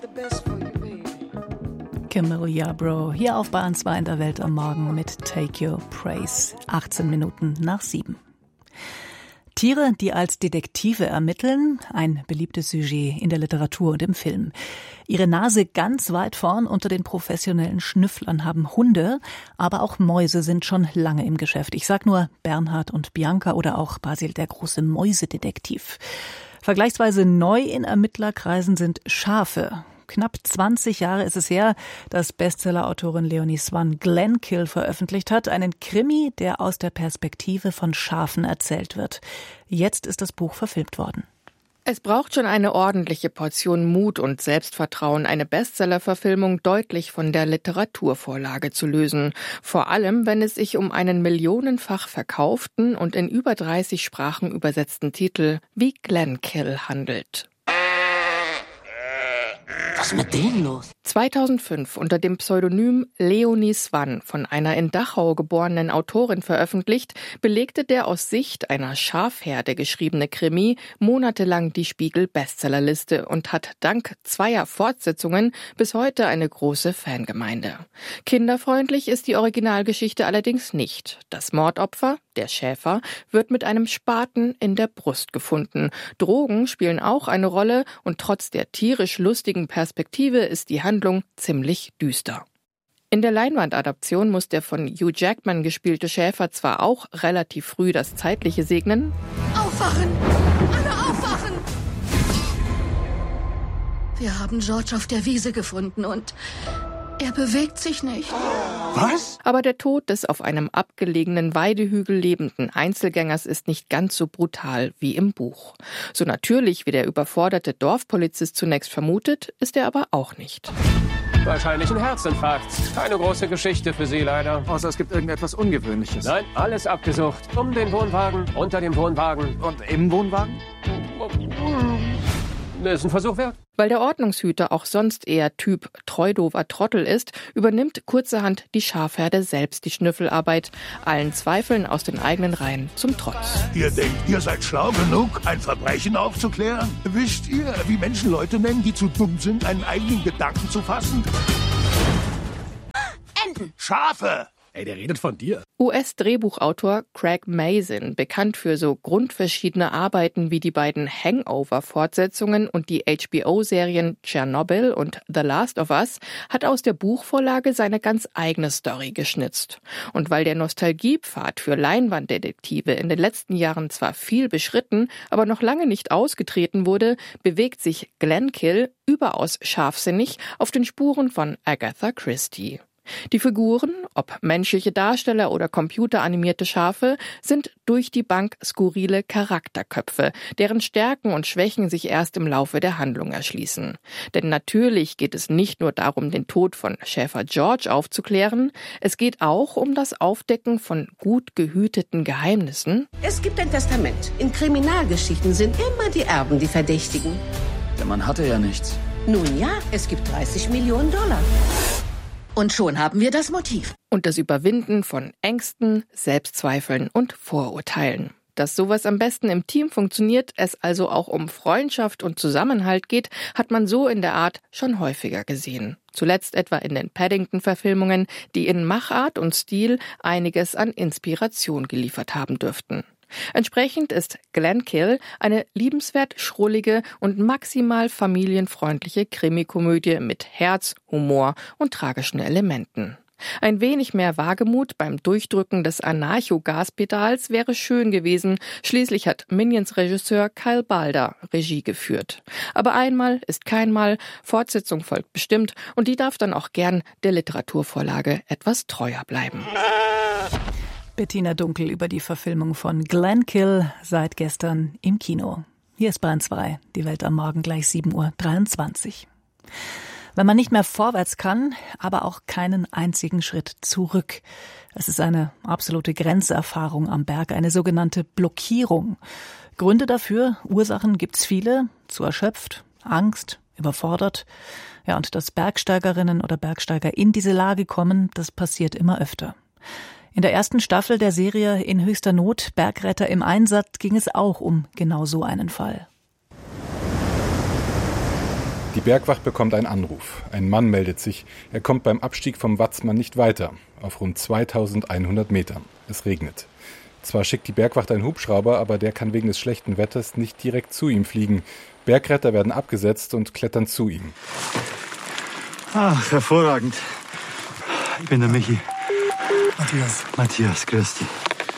Camille Yarbrough hier auf Bayern 2 in der Welt am Morgen mit Take Your Praise. 18 Minuten nach 7. Tiere, die als Detektive ermitteln, ein beliebtes Sujet in der Literatur und im Film. Ihre Nase ganz weit vorn unter den professionellen Schnüfflern haben Hunde, aber auch Mäuse sind schon lange im Geschäft. Ich sag nur Bernhard und Bianca oder auch Basil, der große Mäusedetektiv. Vergleichsweise neu in Ermittlerkreisen sind Schafe. Knapp 20 Jahre ist es her, dass Bestsellerautorin Leonie Swann Glenkill veröffentlicht hat. Einen Krimi, der aus der Perspektive von Schafen erzählt wird. Jetzt ist das Buch verfilmt worden. Es braucht schon eine ordentliche Portion Mut und Selbstvertrauen, eine Bestsellerverfilmung deutlich von der Literaturvorlage zu lösen. Vor allem, wenn es sich um einen millionenfach verkauften und in über 30 Sprachen übersetzten Titel wie Glenkill handelt. Was ist mit denen los? 2005 unter dem Pseudonym Leonie Swann, von einer in Dachau geborenen Autorin veröffentlicht, belegte der aus Sicht einer Schafherde geschriebene Krimi monatelang die Spiegel-Bestsellerliste und hat dank 2 Fortsetzungen bis heute eine große Fangemeinde. Kinderfreundlich ist die Originalgeschichte allerdings nicht. Das Mordopfer, der Schäfer, wird mit einem Spaten in der Brust gefunden. Drogen spielen auch eine Rolle und trotz der tierisch lustigen Perspektive ist die Handlung ziemlich düster. In der Leinwandadaption muss der von Hugh Jackman gespielte Schäfer zwar auch relativ früh das Zeitliche segnen. Aufwachen! Alle aufwachen! Wir haben George auf der Wiese gefunden und er bewegt sich nicht. Was? Aber der Tod des auf einem abgelegenen Weidehügel lebenden Einzelgängers ist nicht ganz so brutal wie im Buch. So natürlich wie der überforderte Dorfpolizist zunächst vermutet, ist er aber auch nicht. Wahrscheinlich ein Herzinfarkt. Keine große Geschichte für Sie leider. Außer es gibt irgendetwas Ungewöhnliches. Nein, alles abgesucht. Um den Wohnwagen, unter dem Wohnwagen. Und im Wohnwagen? Ist ein Versuch wert. Weil der Ordnungshüter auch sonst eher Typ treudover Trottel ist, übernimmt kurzerhand die Schafherde selbst die Schnüffelarbeit, allen Zweifeln aus den eigenen Reihen zum Trotz. Ihr denkt, ihr seid schlau genug, ein Verbrechen aufzuklären? Wisst ihr, wie Menschen Leute nennen, die zu dumm sind, einen eigenen Gedanken zu fassen? Enten! Schafe! Ey, der redet von dir. US-Drehbuchautor Craig Mazin, bekannt für so grundverschiedene Arbeiten wie die beiden Hangover-Fortsetzungen und die HBO-Serien Chernobyl und The Last of Us, hat aus der Buchvorlage seine ganz eigene Story geschnitzt. Und weil der Nostalgiepfad für Leinwanddetektive in den letzten Jahren zwar viel beschritten, aber noch lange nicht ausgetreten wurde, bewegt sich Glenkill überaus scharfsinnig auf den Spuren von Agatha Christie. Die Figuren, ob menschliche Darsteller oder computeranimierte Schafe, sind durch die Bank skurrile Charakterköpfe, deren Stärken und Schwächen sich erst im Laufe der Handlung erschließen. Denn natürlich geht es nicht nur darum, den Tod von Schäfer George aufzuklären, es geht auch um das Aufdecken von gut gehüteten Geheimnissen. Es gibt ein Testament. In Kriminalgeschichten sind immer die Erben die Verdächtigen. Der Mann hatte ja nichts. Nun ja, es gibt $30 Millionen. Und schon haben wir das Motiv. Und das Überwinden von Ängsten, Selbstzweifeln und Vorurteilen. Dass sowas am besten im Team funktioniert, es also auch um Freundschaft und Zusammenhalt geht, hat man so in der Art schon häufiger gesehen. Zuletzt etwa in den Paddington-Verfilmungen, die in Machart und Stil einiges an Inspiration geliefert haben dürften. Entsprechend ist Glenkill eine liebenswert schrullige und maximal familienfreundliche Krimikomödie mit Herz, Humor und tragischen Elementen. Ein wenig mehr Wagemut beim Durchdrücken des Anarcho-Gaspedals wäre schön gewesen. Schließlich hat Minions-Regisseur Kyle Balder Regie geführt. Aber einmal ist kein Mal, Fortsetzung folgt bestimmt und die darf dann auch gern der Literaturvorlage etwas treuer bleiben. Bettina Dunkel über die Verfilmung von Glenkill seit gestern im Kino. Hier ist Bayern 2, die Welt am Morgen gleich 7:23 Uhr. Wenn man nicht mehr vorwärts kann, aber auch keinen einzigen Schritt zurück. Es ist eine absolute Grenzerfahrung am Berg, eine sogenannte Blockierung. Gründe dafür, Ursachen gibt's viele, zu erschöpft, Angst, überfordert. Ja, und dass Bergsteigerinnen oder Bergsteiger in diese Lage kommen, das passiert immer öfter. In der ersten Staffel der Serie In höchster Not, Bergretter im Einsatz, ging es auch um genau so einen Fall. Die Bergwacht bekommt einen Anruf. Ein Mann meldet sich. Er kommt beim Abstieg vom Watzmann nicht weiter. Auf rund 2100 Metern. Es regnet. Zwar schickt die Bergwacht einen Hubschrauber, aber der kann wegen des schlechten Wetters nicht direkt zu ihm fliegen. Bergretter werden abgesetzt und klettern zu ihm. Ach, hervorragend. Ich bin der Michi. Matthias, grüß dich.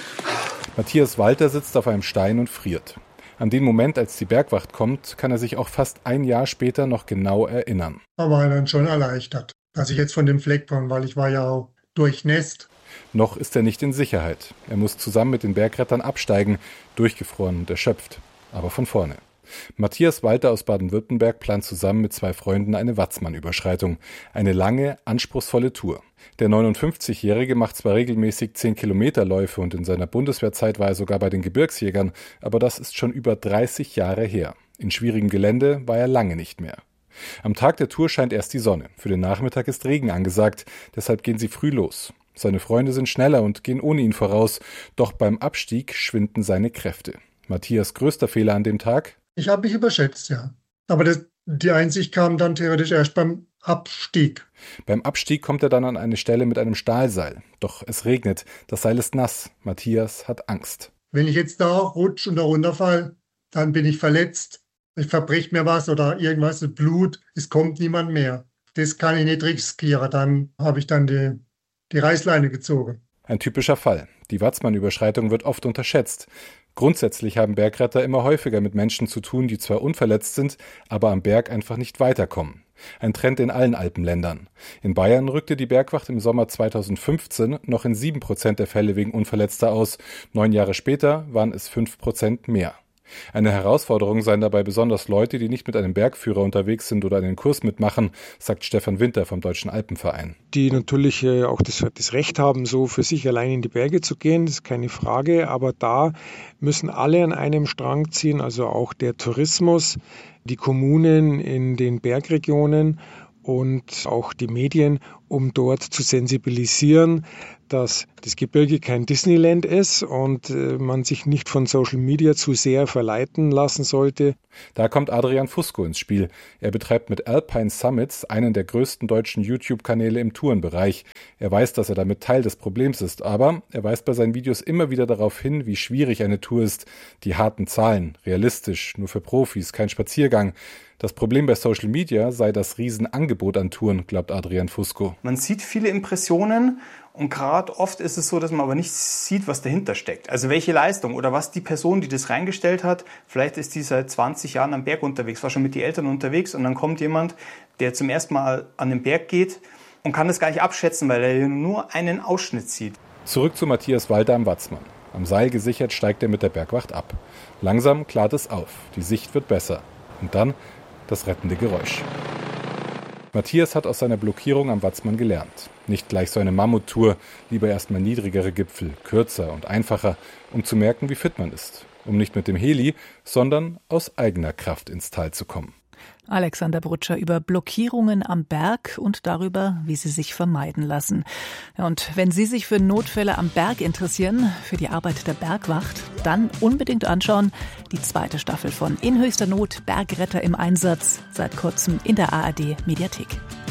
Matthias Walter sitzt auf einem Stein und friert. An den Moment, als die Bergwacht kommt, kann er sich auch fast ein Jahr später noch genau erinnern. Da war er dann schon erleichtert, dass ich jetzt von dem Fleck komme, weil ich war ja auch durchnässt. Noch ist er nicht in Sicherheit. Er muss zusammen mit den Bergrettern absteigen, durchgefroren und erschöpft. Aber von vorne. Matthias Walter aus Baden-Württemberg plant zusammen mit 2 Freunden eine Watzmann-Überschreitung. Eine lange, anspruchsvolle Tour. Der 59-Jährige macht zwar regelmäßig 10-Kilometer-Läufe und in seiner Bundeswehrzeit war er sogar bei den Gebirgsjägern, aber das ist schon über 30 Jahre her. In schwierigem Gelände war er lange nicht mehr. Am Tag der Tour scheint erst die Sonne. Für den Nachmittag ist Regen angesagt, deshalb gehen sie früh los. Seine Freunde sind schneller und gehen ohne ihn voraus, doch beim Abstieg schwinden seine Kräfte. Matthias' größter Fehler an dem Tag? Ich habe mich überschätzt, ja. Aber die Einsicht kam dann theoretisch erst beim Abstieg. Beim Abstieg kommt er dann an eine Stelle mit einem Stahlseil. Doch es regnet, das Seil ist nass. Matthias hat Angst. Wenn ich jetzt da rutsche und da runterfalle, dann bin ich verletzt. Ich verbrech mir was oder irgendwas, Blut, es kommt niemand mehr. Das kann ich nicht riskieren. Dann habe ich dann die Reißleine gezogen. Ein typischer Fall. Die Watzmann-Überschreitung wird oft unterschätzt. Grundsätzlich haben Bergretter immer häufiger mit Menschen zu tun, die zwar unverletzt sind, aber am Berg einfach nicht weiterkommen. Ein Trend in allen Alpenländern. In Bayern rückte die Bergwacht im Sommer 2015 noch in 7% der Fälle wegen Unverletzter aus. 9 Jahre später waren es 5% mehr. Eine Herausforderung seien dabei besonders Leute, die nicht mit einem Bergführer unterwegs sind oder einen Kurs mitmachen, sagt Stefan Winter vom Deutschen Alpenverein. Die natürlich auch das Recht haben, so für sich allein in die Berge zu gehen, das ist keine Frage, aber da müssen alle an einem Strang ziehen, also auch der Tourismus, die Kommunen in den Bergregionen und auch die Medien, um dort zu sensibilisieren, dass das Gebirge kein Disneyland ist und man sich nicht von Social Media zu sehr verleiten lassen sollte. Da kommt Adrian Fusco ins Spiel. Er betreibt mit Alpine Summits einen der größten deutschen YouTube-Kanäle im Tourenbereich. Er weiß, dass er damit Teil des Problems ist, aber er weist bei seinen Videos immer wieder darauf hin, wie schwierig eine Tour ist. Die harten Zahlen, realistisch, nur für Profis, kein Spaziergang. Das Problem bei Social Media sei das Riesenangebot an Touren, glaubt Adrian Fusco. Man sieht viele Impressionen und gerade oft ist es so, dass man aber nicht sieht, was dahinter steckt. Also welche Leistung oder was die Person, die das reingestellt hat, vielleicht ist die seit 20 Jahren am Berg unterwegs, war schon mit den Eltern unterwegs und dann kommt jemand, der zum ersten Mal an den Berg geht und kann das gar nicht abschätzen, weil er nur einen Ausschnitt sieht. Zurück zu Matthias Walter am Watzmann. Am Seil gesichert steigt er mit der Bergwacht ab. Langsam klart es auf, die Sicht wird besser. Und dann das rettende Geräusch. Matthias hat aus seiner Blockierung am Watzmann gelernt. Nicht gleich so eine Mammuttour, lieber erstmal niedrigere Gipfel, kürzer und einfacher, um zu merken, wie fit man ist. Um nicht mit dem Heli, sondern aus eigener Kraft ins Tal zu kommen. Alexander Brutscher über Blockierungen am Berg und darüber, wie sie sich vermeiden lassen. Ja, und wenn Sie sich für Notfälle am Berg interessieren, für die Arbeit der Bergwacht, dann unbedingt anschauen. Die 2. Staffel von In höchster Not, Bergretter im Einsatz, seit kurzem in der ARD Mediathek.